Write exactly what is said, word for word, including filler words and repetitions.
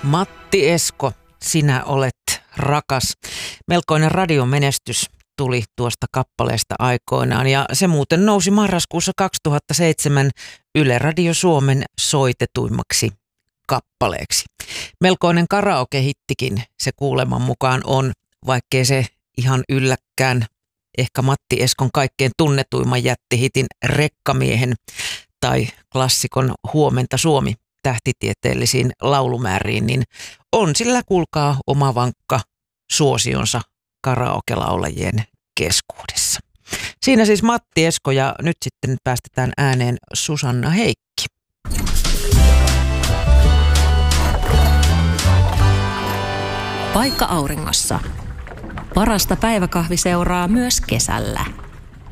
Matti Esko, sinä olet rakas. Melkoinen radiomenestys tuli tuosta kappaleesta aikoinaan ja se muuten nousi marraskuussa kaksituhattaseitsemän Yle Radio Suomen soitetuimmaksi kappaleeksi. Melkoinen karaoke-hittikin se kuuleman mukaan on, vaikkei se ihan ylläkään ehkä Matti Eskon kaikkein tunnetuimman jättihitin Rekkamiehen tai klassikon Huomenta Suomi tähtitieteellisiin laulumääriin, niin on sillä kuulkaa oma vankka suosionsa karaoke-laulajien keskuudessa. Siinä siis Matti Esko ja nyt sitten päästetään ääneen Susanna Heikki. Paikka auringossa. Parasta päiväkahviseuraa myös kesällä.